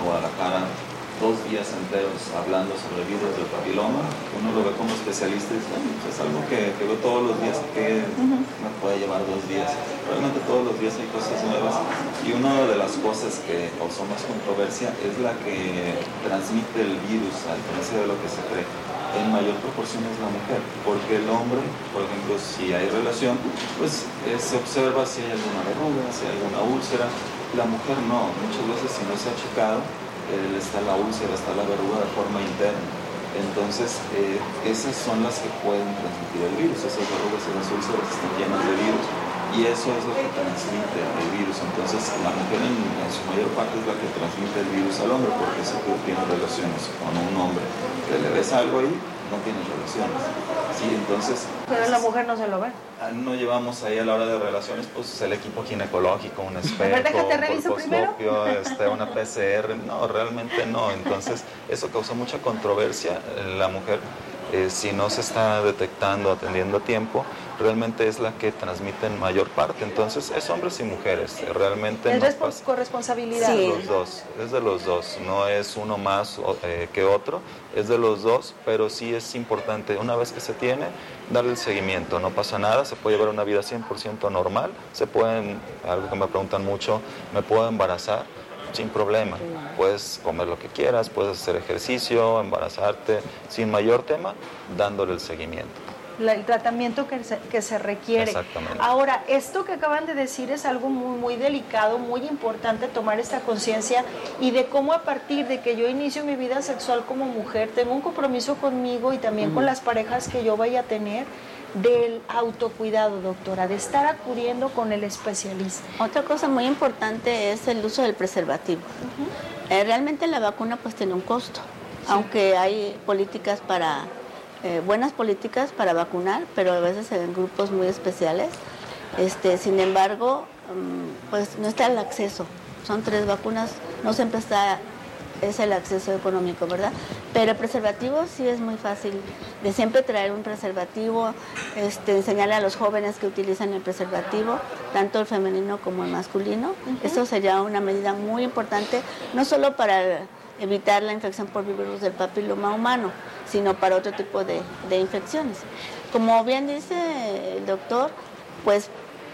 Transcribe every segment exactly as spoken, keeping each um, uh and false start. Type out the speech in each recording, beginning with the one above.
Guadalajara dos días enteros hablando sobre el virus del papiloma. Uno lo ve como especialista y dice, bueno, pues es algo que, que veo todos los días, que uh-huh. me puede llevar dos días. Realmente todos los días hay cosas nuevas. Y una de las cosas que causó más controversia es la que transmite el virus, a diferencia de lo que se cree. En mayor proporción es la mujer, porque el hombre, por ejemplo, si hay relación, pues eh, se observa si hay alguna verruga, si hay alguna úlcera. La mujer no, muchas veces si no se ha checado, eh, está la úlcera, está la verruga de forma interna. Entonces, eh, esas son las que pueden transmitir el virus, esas verrugas y las úlceras están llenas de virus. Y eso es lo que transmite el virus. Entonces, la mujer en, en su mayor parte es la que transmite el virus al hombre, porque si tú tienes relaciones con un hombre que le ves algo ahí, no tienes relaciones. Sí, entonces... Pero la mujer no se lo ve. No llevamos ahí a la hora de relaciones, pues el equipo ginecológico, un espejo, un colposcopio, este, una P C R. No, realmente no. Entonces, eso causó mucha controversia. La mujer, eh, si no se está detectando, atendiendo a tiempo, realmente es la que transmite en mayor parte. Entonces, es hombres y mujeres. Realmente ¿Es no respons- corresponsabilidad? Sí. Los dos, es de los dos. No es uno más eh, que otro, es de los dos, pero sí es importante, una vez que se tiene, darle el seguimiento. No pasa nada, se puede llevar una vida cien por ciento normal. Se pueden, algo que me preguntan mucho, ¿me puedo embarazar? Sin problema. Puedes comer lo que quieras, puedes hacer ejercicio, embarazarte, sin mayor tema, dándole el seguimiento. La, el tratamiento que se, que se requiere. Exactamente. Ahora, esto que acaban de decir es algo muy, muy delicado, muy importante tomar esta conciencia y de cómo a partir de que yo inicio mi vida sexual como mujer, tengo un compromiso conmigo y también uh-huh. con las parejas que yo vaya a tener, del autocuidado, doctora, de estar acudiendo con el especialista. Otra cosa muy importante es el uso del preservativo. Uh-huh. Eh, realmente la vacuna pues tiene un costo, sí. aunque hay políticas para... Eh, buenas políticas para vacunar, pero a veces en grupos muy especiales. Este, sin embargo, um, pues no está el acceso. Son tres vacunas, no siempre está es el acceso económico, ¿verdad? Pero el preservativo sí es muy fácil de siempre traer un preservativo, este, enseñarle a los jóvenes que utilizan el preservativo, tanto el femenino como el masculino. Uh-huh. Eso sería una medida muy importante, no solo para evitar la infección por virus del papiloma humano, sino para otro tipo de, de infecciones. Como bien dice el doctor, pues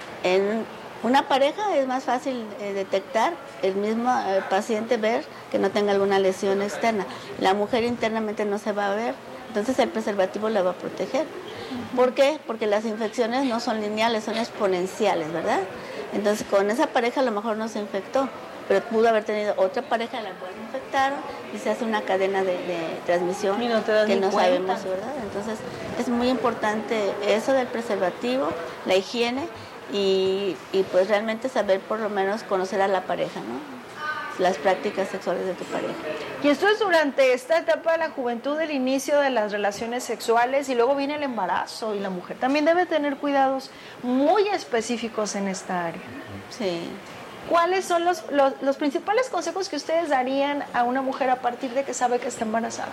en una pareja es más fácil eh, detectar, el mismo eh, paciente ver que no tenga alguna lesión externa. La mujer internamente no se va a ver, entonces el preservativo la va a proteger. ¿Por qué? Porque las infecciones no son lineales, son exponenciales, ¿verdad? Entonces con esa pareja a lo mejor no se infectó, pero pudo haber tenido otra pareja en la cual infectaron y se hace una cadena de, de transmisión y no que no cuenta. sabemos, ¿verdad? Entonces es muy importante eso del preservativo, la higiene y, y pues realmente saber por lo menos conocer a la pareja, ¿no? Las prácticas sexuales de tu pareja. Y esto es durante esta etapa de la juventud, el inicio de las relaciones sexuales y luego viene el embarazo y la mujer también debe tener cuidados muy específicos en esta área. Sí. ¿Cuáles son los, los, los principales consejos que ustedes darían a una mujer a partir de que sabe que está embarazada?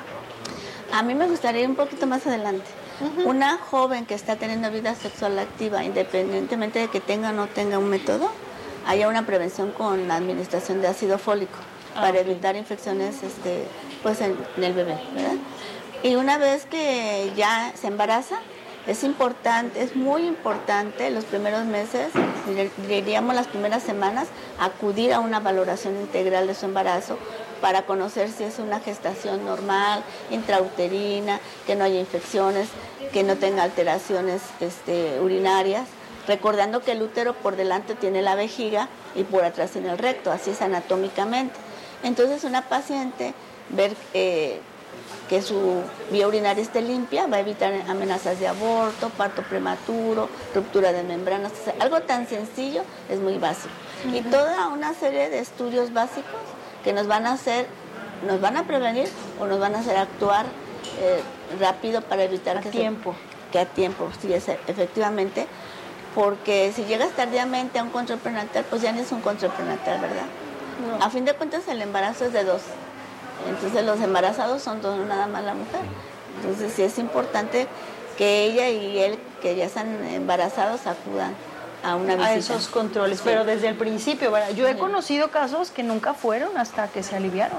A mí me gustaría ir un poquito más adelante. Uh-huh. Una joven que está teniendo vida sexual activa, independientemente de que tenga o no tenga un método, haya una prevención con la administración de ácido fólico ah, para okay. evitar infecciones este, pues en, en el bebé, ¿verdad? Y una vez que ya se embaraza, es importante, es muy importante los primeros meses, diríamos las primeras semanas, acudir a una valoración integral de su embarazo para conocer si es una gestación normal, intrauterina, que no haya infecciones, que no tenga alteraciones este, urinarias, recordando que el útero por delante tiene la vejiga y por atrás tiene el recto, así es anatómicamente. Entonces una paciente ver eh, que su vía urinaria esté limpia, va a evitar amenazas de aborto, parto prematuro, ruptura de membranas, o sea, algo tan sencillo es muy básico. Uh-huh. Y toda una serie de estudios básicos que nos van a hacer, nos van a prevenir o nos van a hacer actuar eh, rápido para evitar a que tiempo. Se, que a tiempo, sí, es, efectivamente, porque si llegas tardíamente a un control prenatal, pues ya no es un control prenatal, ¿verdad? No. A fin de cuentas el embarazo es de dos. Entonces los embarazados son dos, nada más la mujer. Entonces sí es importante que ella y él, que ya están embarazados, acudan a una visita. A esos controles, sí. Pero desde el principio, ¿verdad? Yo he sí. conocido casos que nunca fueron hasta que se aliviaron.